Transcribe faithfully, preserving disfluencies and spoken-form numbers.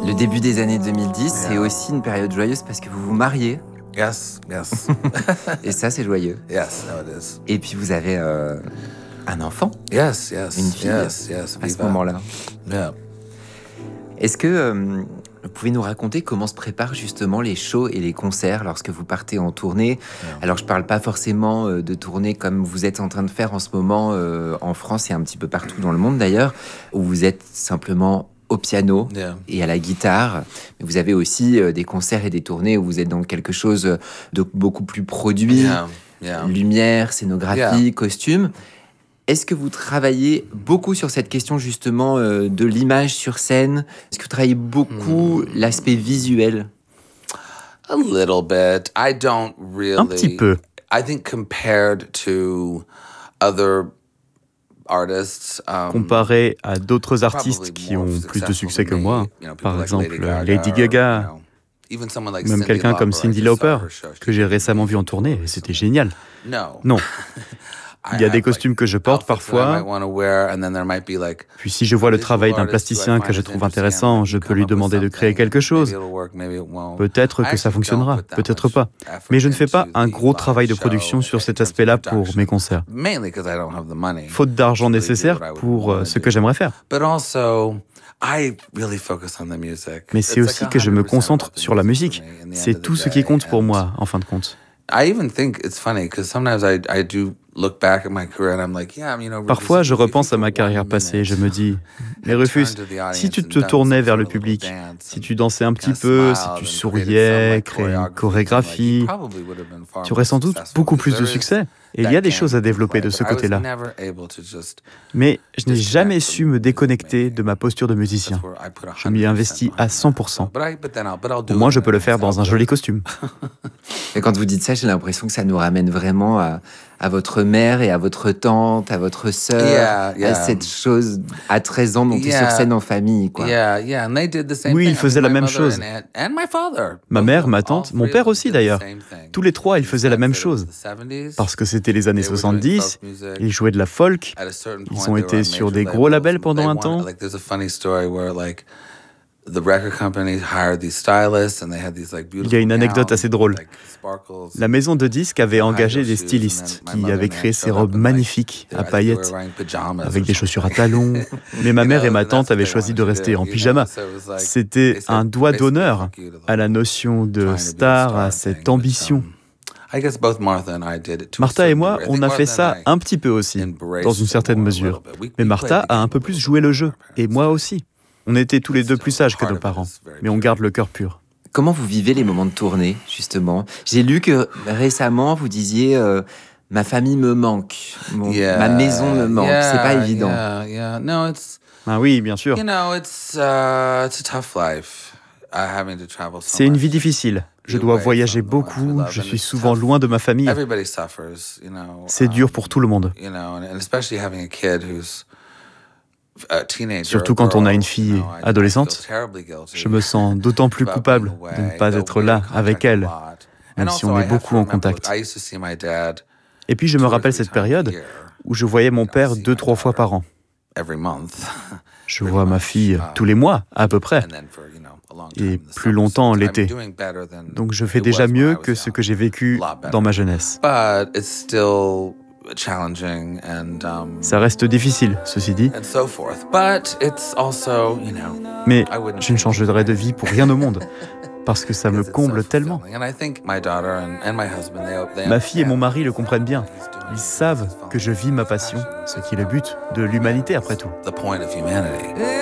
Le début des années deux mille dix, c'est aussi une période joyeuse parce que vous vous mariez. Yes, yes. Et ça, c'est joyeux. Yes, no, it is. Et puis vous avez euh, un enfant, Yes, yes. une fille, yes, yes. à ce Viva. moment-là. Yeah. Est-ce que euh, vous pouvez nous raconter comment se préparent justement les shows et les concerts lorsque vous partez en tournée? Yeah. Alors, je parle pas forcément euh, de tournée comme vous êtes en train de faire en ce moment euh, en France et un petit peu partout dans le monde d'ailleurs, où vous êtes simplement au piano Yeah. et à la guitare. Mais vous avez aussi euh, des concerts et des tournées où vous êtes dans quelque chose de beaucoup plus produit, Yeah. Yeah. lumière, scénographie, Yeah. costume. Est-ce que vous travaillez beaucoup sur cette question justement euh, de l'image sur scène? Est-ce que vous travaillez beaucoup Hmm. l'aspect visuel? A little bit. I don't really. Un petit peu. I think compared to other artists, um, Comparé à d'autres artistes probably qui more ont plus de successful succès than que me, moi, you know, people par like exemple Lady Lady Gaga, Gaga, you know, even someone like même Cyndi quelqu'un comme Lauper, I Cyndi just saw Lauper, her show. que j'ai récemment vu en tournée, et c'était génial. No. Non, I il y a des have, costumes like, que je porte outfits that I parfois, might wanna wear, and then there might be, like, puis si je vois le visual travail d'un artists who I plasticien que find je is trouve interesting, intéressant, and je we peux come lui up with demander de créer something, quelque chose. maybe it'll work, maybe it won't. Peut-être I que ça actually fonctionnera, don't put that peut-être much pas. effort Mais je ne fais pas into un the gros live travail de show production sur in cet terms of aspect-là pour production. mes concerts. Mainly 'cause I don't have the money Faute d'argent to really do nécessaire what I would pour euh, wanna ce do. que j'aimerais faire. But also, I really focus on the music. Mais c'est It's aussi like que je me one hundred percent concentre about the sur la music musique. for me in the end C'est of the tout ce qui day, compte pour and moi, en fin de compte. I even think it's funny because sometimes I I do look back at my career and I'm like, yeah, you know. Rufus, Parfois, je if you repense à for ma one carrière passée et je me dis, mais had Rufus, turned to the audience si tu and te done tournais some vers le sort of little public, dance si and tu dansais un petit kinda peu, si smiled tu and souriais, created some, like, créais une choreography, chorégraphie, like, you probably would have been far tu more aurais sans doute successful beaucoup because plus de there is succès. Et il y that a des game choses à to développer play, de ce but I was côté-là. never able to just Mais je n'ai disconnect jamais from su me music déconnecter making. de ma posture de musicien. That's where I put Je m'y one hundred investis percent à behind cent that. pour cent. But I- but then I'll- but I'll do Au moins, it je in peux le a faire nice dans un outfit. joli costume. Et quand vous dites ça, j'ai l'impression que ça nous ramène vraiment à, à votre mère et à votre tante, à votre sœur, Yeah, yeah. à cette chose à treize ans montée sur Yeah. scène en famille, quoi. Yeah, yeah, and they did the same Oui, thing. ils I faisaient mean, la my même mother chose. and aunt- and my father. Ma Both mère, of them, ma all tante, three mon of père them aussi did the d'ailleurs. same thing. Tous les trois, ils The faisaient la même fact that it was chose. the seventies, Parce que c'était les années they were doing soixante-dix, folk music. ils jouaient de la folk, At a certain ils point, ont they were été on sur major des gros labels labels. pendant They un wanted- temps. Like, there's a funny story where, like, the record companies hired these stylists and they had these, like, beautiful Il y a une anecdote gowns assez with, drôle. like, sparkles. La maison de disques avait High engagé heel des shoes, and stylistes then my qui mother avaient and créé aunt ces showed robes up in, like, magnifiques they à were- I think they were paillettes, wearing pajamas avec or des chaussures à something. talons. Mais ma You mère know, et ma and that's tante what avaient they choisi wanted de to rester do, en you know? pyjama. So it was like, C'était they said un doigt basically d'honneur fuck you to the à la whole notion de trying to be a star, à star cette thing, but, ambition. um, I guess both Martha and I did it to a Martha et certain moi, degree. I on think a fait Martha and ça I un petit peu aussi, embraced dans une it certaine more a mesure. little bit. We- Mais we Martha played the a un game peu a plus little joué bit le with jeu, our et parents. moi aussi. On était tous les deux Still, plus sages que part nos of it parents, is very mais on pure. garde le cœur pur. Comment vous vivez les moments de tournée, justement? J'ai lu que récemment, vous disiez euh, ma famille me manque, Mon- Yeah, ma maison me manque. C'est pas yeah, évident. Yeah, yeah. No, it's Ah oui, bien sûr. you know, it's uh, it's a tough life. Uh, having to travel so C'est une much. vie difficile. Je Be dois away voyager from the ones we beaucoup, love, je and suis it's souvent tough. loin de ma famille. Everybody suffers, you know. C'est dur um, pour tout le monde. You know, and, and especially having a kid who's a teenager. Surtout quand on a une girl, fille you know, I- I feel adolescente. terribly guilty Je me sens d'autant plus about coupable being away, de ne pas though être we là were in avec contact a elle, lot. même And si also, on I est have beaucoup to en remember, contact. look, I used to see my dad Et puis je me two or rappelle three cette times a période year, où je voyais mon père deux, trois fois par an. every month. Je pretty vois ma much, fille uh, tous les mois, à peu près. and then for, you know, a long Et time in the plus summer. longtemps So I'm l'été. doing better than Donc je fais it déjà was when I mieux was que ce young. que j'ai vécu A lot better. dans ma jeunesse. But it's still challenging and um, Ça reste difficile, ceci dit, and so forth. But it's also, you know, mais I wouldn't je ne change changerai de vie pour rien au monde, parce que ça me because it's comble so tellement. fulfilling. And I think my daughter and, and my husband, they, they Ma fille et mon understand mari le comprennent bien. what he's doing. Ils savent He's que je vis ma passion, ce qui est le but de l'humanité après tout. the point of humanity.